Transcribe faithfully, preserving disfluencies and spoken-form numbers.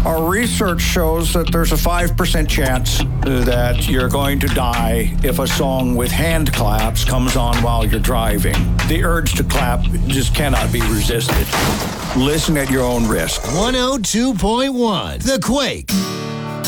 Our research shows that there's a five percent chance that you're going to die if a song with hand claps comes on while you're driving. The urge to clap just cannot be resisted. Listen at your own risk. one oh two point one The Quake.